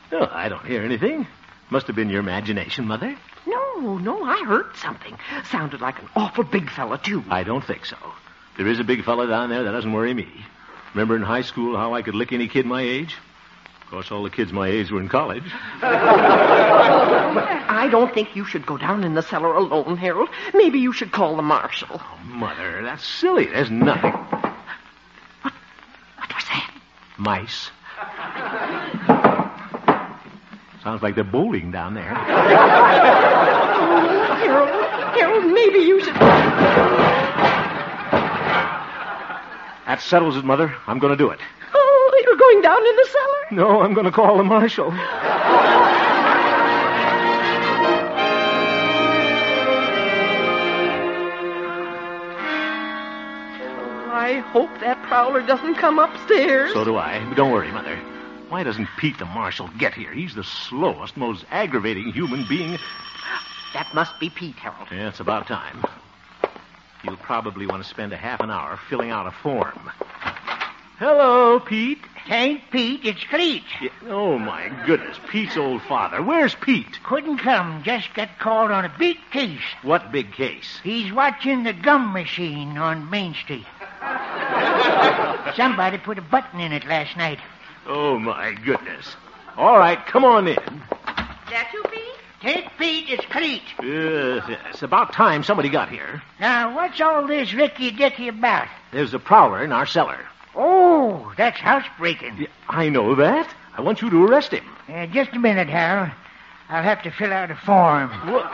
Oh, I don't hear anything. Must have been your imagination, Mother. No, I heard something. Sounded like an awful big fella, too. I don't think so. There is a big fella down there that doesn't worry me. Remember in high school how I could lick any kid my age? Of course, all the kids my age were in college. I don't think you should go down in the cellar alone, Harold. Maybe you should call the marshal. Oh, Mother, that's silly. There's nothing. What was that? Mice. Sounds like they're bowling down there. Harold, maybe you should... That settles it, Mother. I'm going to do it. Oh, you're going down in the cellar? No, I'm going to call the marshal. I hope that prowler doesn't come upstairs. So do I. But don't worry, Mother. Why doesn't Pete the marshal get here? He's the slowest, most aggravating human being. That must be Pete, Harold. Yeah, it's about time. You'll probably want to spend a half an hour filling out a form. Hello, Pete. Ain't Pete, it's Cleet. Yeah, oh, my goodness. Pete's old father. Where's Pete? Couldn't come. Just got called on a big case. What big case? He's watching the gum machine on Main Street. Somebody put a button in it last night. Oh, my goodness. All right, come on in. That you, Pete? Take Pete, it's Cleet. It's about time somebody got here. Now, what's all this ricky-dicky about? There's a prowler in our cellar. Oh, that's housebreaking. Yeah, I know that. I want you to arrest him. Just a minute, Harold. I'll have to fill out a form. What?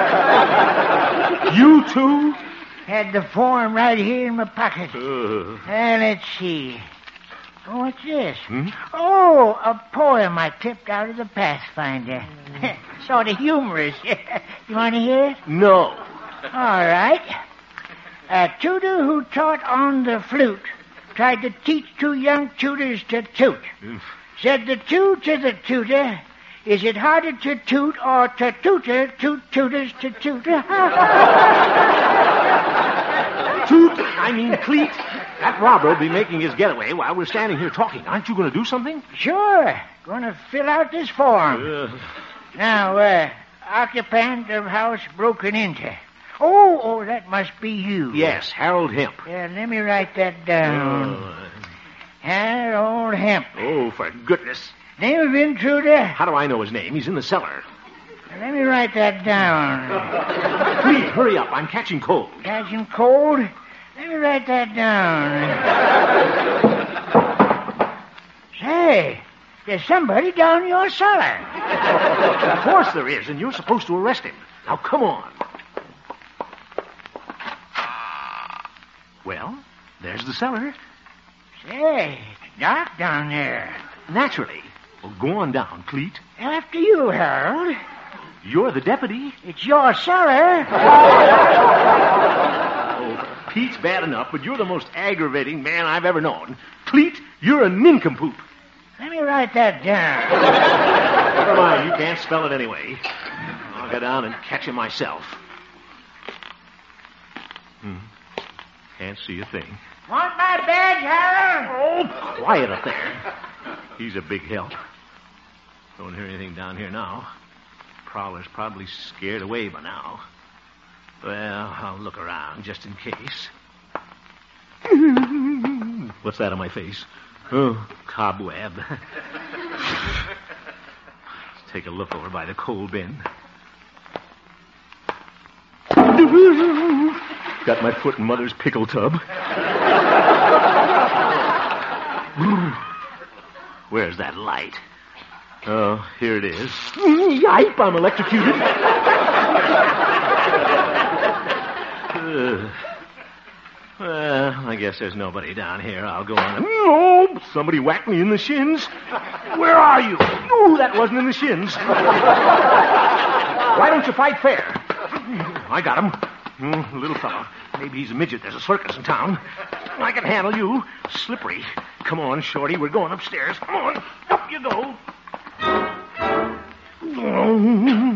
You too? Had the form right here in my pocket. Let's see. Oh, what's this? Oh, a poem I clipped out of the Pathfinder. Sort of humorous. You want to hear it? No. All right. A tutor who taught on the flute tried to teach two young tutors to toot. Said the two to the tutor, is it harder to toot or to tutor two tutors to tutor? Toot? I mean, Cleet. That robber will be making his getaway while we're standing here talking. Aren't you going to do something? Sure. Going to fill out this form. Now, occupant of house broken into. Oh, that must be you. Yes, Harold Hemp. Yeah, let me write that down. Harold Hemp. Oh, for goodness. Name of intruder? How do I know his name? He's in the cellar. Let me write that down. Please, hurry up. I'm catching cold. Catching cold? Let me write that down. Say, there's somebody down in your cellar. Of course there is, and you're supposed to arrest him. Now, come on. Well, there's the cellar. Say, it's dark down there. Naturally. Well, go on down, Cleet. After you, Harold. You're the deputy. It's your cellar. Oh, Pete's bad enough, but you're the most aggravating man I've ever known. Cleet, you're a nincompoop. Let me write that down. Never mind, you can't spell it anyway. I'll go down and catch him myself. Can't see a thing. Want my badge, Harold? Oh, quiet up there. He's a big help. Don't hear anything down here now. Prowler's probably scared away by now. Well, I'll look around just in case. What's that on my face? Oh, cobweb. Let's take a look over by the coal bin. Got my foot in Mother's pickle tub. Where's that light? Oh, here it is. Yipe, I'm electrocuted. Well, I guess there's nobody down here. I'll go on. Oh, somebody whacked me in the shins. Where are you? Oh, that wasn't in the shins. Why don't you fight fair? I got him. Little fellow. Maybe he's a midget. There's a circus in town. I can handle you. Slippery. Come on, Shorty. We're going upstairs. Come on. Up you go.